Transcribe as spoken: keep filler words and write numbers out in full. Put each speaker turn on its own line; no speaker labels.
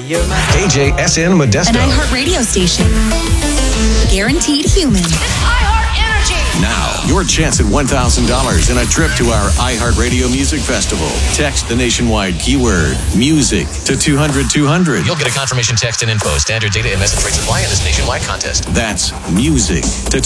K J S N Modesto.
An iHeart radio station. Guaranteed human.
iHeart Energy.
Now, your chance at one thousand dollars and a trip to our iHeartRadio Music Festival. Text the nationwide keyword music to two hundred two hundred.
You'll get a confirmation text and info. Standard data and message rates apply in this nationwide contest.
That's music to